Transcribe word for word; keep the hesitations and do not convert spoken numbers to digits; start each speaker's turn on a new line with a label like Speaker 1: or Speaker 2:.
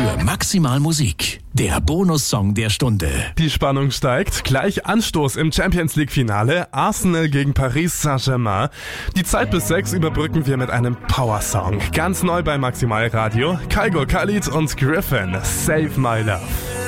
Speaker 1: für Maximal Musik. Der Bonussong der Stunde.
Speaker 2: Die Spannung steigt. Gleich Anstoß im Champions League Finale. Arsenal gegen Paris Saint-Germain. Die Zeit bis sechs überbrücken wir mit einem Power-Song. Ganz neu bei Maximal Radio. Kygo, Khalid und Griffin. Save My Love.